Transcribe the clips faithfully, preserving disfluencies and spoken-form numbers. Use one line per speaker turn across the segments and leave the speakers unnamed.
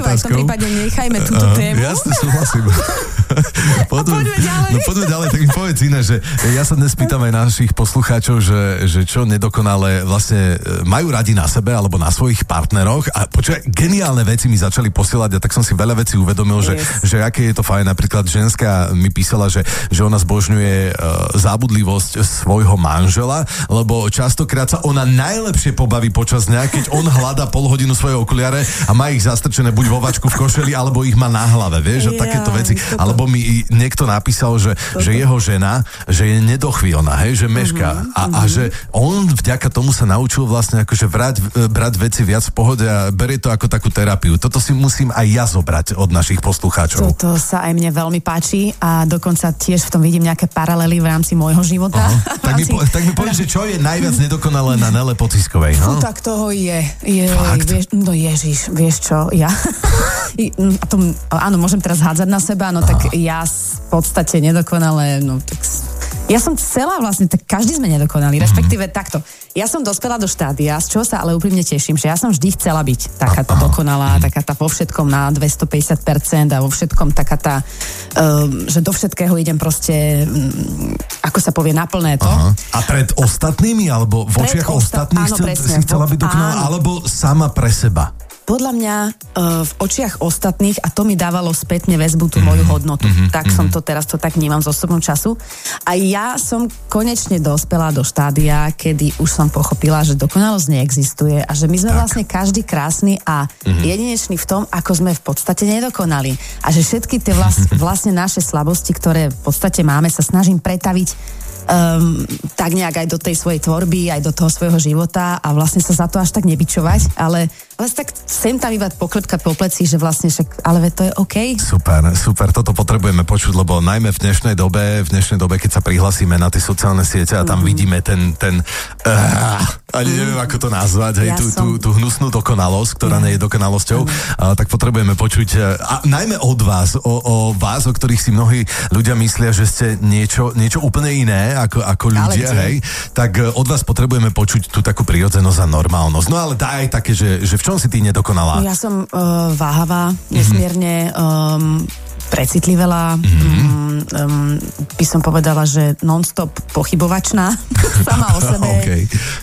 aj v tom prípade nechajme túto uh, tému.
Jasne, súhlasím.
poďme, poďme ďalej.
No poďme ďalej, tak mi povedz iné, že ja sa dnes pýtam aj našich poslucháčov, že, že čo nedokonale vlastne majú radi na sebe alebo na svojich partneroch a počuj, geniálne veci mi začali posielať a tak som si veľa vecí uvedomil, yes. že, že aké je to fajn. Napríklad ženská mi písala, že, že ona zbožňuje uh, zábudlivosť svojho manžela, lebo častokrát sa ona najlepšie pobaví počas dňa, keď on hľadá pol hodinu svoje okuliare a má ich zastrčené buď vo vačku v košeli, alebo ich má na hlave, vieš, yeah, takéto veci. Toto. Alebo mi niekto napísal, že, že jeho žena, že je nedochvíľná, hej, že mešká. Uh-huh, a, uh-huh. a že on vďaka tomu sa naučil vlastne akože brať, brať veci viac v pohode a berie to ako takú terapiu. Toto si musím aj ja zobrať od našich poslucháčov.
Toto sa aj mne veľmi páči a dokonca tiež v tom vidím nejaké paralely v rámci môjho života.
Uh-huh. Tak, mi po, tak mi povedz, že čo je najviac nedokonalé na Nele Pociskovej, no?
Fú, tak toho je. je vieš, no ježiš, vieš čo, ja... a to, áno, môžem teraz hádzať na seba, no Aha. tak ja v podstate nedokonalé, no tak... Ja som celá vlastne, tak každý sme nedokonali, respektíve mm. takto. Ja som dospela do štádia, z čoho sa ale úprimne teším, že ja som vždy chcela byť taká tá dokonalá, taká tá vo všetkom na dvestopäťdesiat percent a vo všetkom taká tá, um, že do všetkého idem proste, um, ako sa povie, naplné to.
Aha. A pred ostatnými, alebo v očiach osta- ostatných áno,
presne,
si chcela byť dokonalá, áno. alebo sama pre seba?
Podľa mňa uh, v očiach ostatných, a to mi dávalo spätne väzbu tú mm-hmm. moju hodnotu. Mm-hmm. Tak som to teraz to tak vnímam z osobnom času. A ja som konečne dospela do štádia, kedy už som pochopila, že dokonalosť neexistuje a že my sme tak. vlastne každý krásny a mm-hmm. jedinečný v tom, ako sme v podstate nedokonali. A že všetky tie vlast, vlastne naše slabosti, ktoré v podstate máme, sa snažím pretaviť Um, tak nejak aj do tej svojej tvorby, aj do toho svojho života a vlastne sa za to až tak nebičovať, ale ale tak sem tam iba poklepkať po pleci, že vlastne však, ale to je OK.
Super, super, toto potrebujeme počuť, lebo najmä v dnešnej dobe, v dnešnej dobe, keď sa prihlasíme na tie sociálne siete a tam mm. vidíme ten, ten uh, ani neviem, mm. ako to nazvať, hej, ja tú, som... tú, tú hnusnú dokonalosť, ktorá ja. nie je dokonalosťou, uh, tak potrebujeme počuť, uh, a najmä od vás, o, o vás, o ktorých si mnohí ľudia myslia, že ste niečo, niečo úplne iné, ako, ako ľudia, hej, tak uh, od vás potrebujeme počuť tú takú prirodzenosť a normálnosť. No ale daj také, že, že v čom si ty nedokonalá?
Ja som uh, váhavá, nesmierne um, precitlivela, mm-hmm. um, by som povedala, že non-stop pochybovačná sama o sebe. Okay.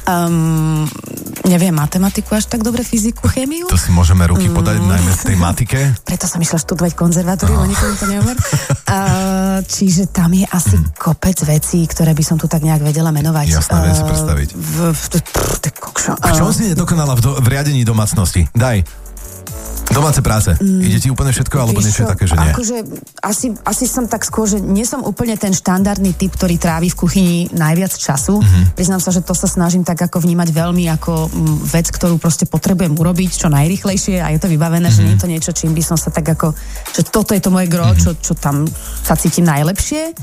Um, neviem matematiku až tak dobre, fyziku, chémiu.
To si môžeme ruky podať, mm. najmä v tej matike.
Preto som išla študovať konzervatóriu, oh. nikomu to nehovorím. Uh, čiže tam je asi mm. kopec vecí, ktoré by som tu tak nejak vedela menovať.
Jasné, uh, viem si predstaviť. V, v, v, v, v čom si nedokonala v, do, v riadení domácnosti? Daj. Domáce práce. Mm. Ide ti úplne všetko, alebo niečo je také, že nie? Akože, asi, asi som tak skôr, že nie som úplne ten štandardný typ, ktorý trávi v kuchyni najviac času. Mm-hmm. Priznám sa, že to sa snažím tak ako vnímať veľmi ako m, vec, ktorú proste potrebujem urobiť čo najrýchlejšie a je to vybavené, mm-hmm. že nie je to niečo, čím by som sa tak ako, že toto je to moje gro, mm-hmm. čo, čo tam sa cítim najlepšie.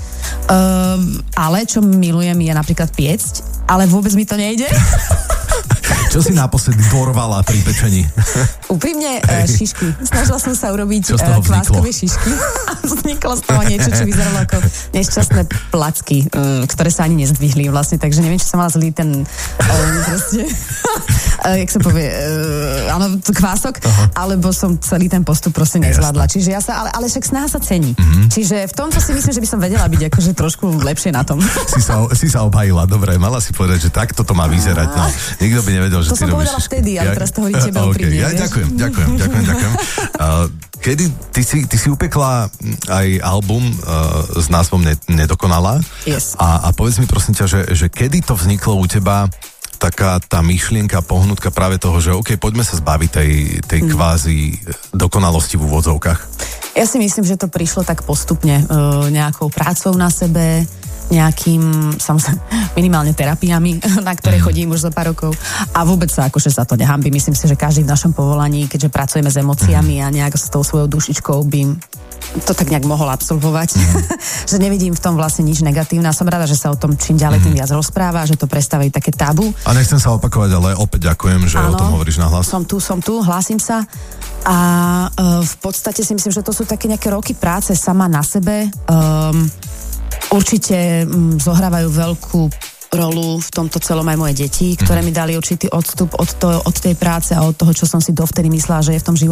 Um, ale čo milujem je napríklad piecť, ale vôbec mi to nejde. Čo si naposledy dorvala pri pečení?
Úprimne uh, šišky. Snažila som sa urobiť uh, kváskové šišky a vzniklo z toho niečo, čo vyzeralo ako nešťastné placky, um, ktoré sa ani nezdvihli vlastne, takže neviem, či som mala zlý ten um, proste, uh, jak sa povie, uh, áno, kvások, Aha. alebo som celý ten postup proste nezvládla. Čiže ja sa, ale, ale však snaha sa cení. Mm-hmm. Čiže v tomto si myslím, že by som vedela byť akože trošku lepšie na tom.
Si sa, si sa obhajila, dobre, mala si povedať, že takto to má vyzerať, no. Nikto by nevedel, že
to som povedala vtedy, ale ja, teraz to hovorí tebe okay. úprimne.
Ja ďakujem, ďakujem, ďakujem, ďakujem. Uh, kedy ty si, ty si upekla aj album uh, s názvom Nedokonalá.
Yes.
A, a povedz mi prosím ťa, že, že kedy to vzniklo u teba taká tá myšlienka, pohnutka práve toho, že OK, poďme sa zbaviť tej, tej mm. kvázi dokonalosti v úvodzovkách.
Ja si myslím, že to prišlo tak postupne uh, nejakou prácou na sebe, nejakým, samozrejme, minimálne terapiami, na ktoré chodím už za pár rokov. A vôbec sa akože za to nehanbím. Myslím si, že každý v našom povolaní, keďže pracujeme s emóciami a nejak s tou svojou dušičkou by to tak nejak mohol absolvovať. Že nevidím v tom vlastne nič negatívne. A som rada, že sa o tom čím ďalej tým viac rozpráva, že to prestávajú také tabu.
A nechcem sa opakovať, ale opäť ďakujem, že áno, o tom hovoríš na hlas.
Som tu, som tu, hlásim sa. A uh, v podstate si myslím, že to sú také nejaké roky práce sama na sebe. Um, Určite m, zohrávajú veľkú rolu v tomto celom aj moje deti, ktoré mi dali určitý odstup od, to, od tej práce a od toho, čo som si dovtedy myslela, že je v tom živote